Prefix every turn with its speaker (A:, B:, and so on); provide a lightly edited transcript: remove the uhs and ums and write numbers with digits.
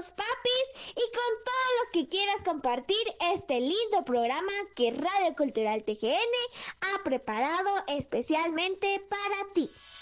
A: mamás, papis y con todos los que quieras compartir este lindo programa que Radio Cultural TGN ha preparado especialmente para ti.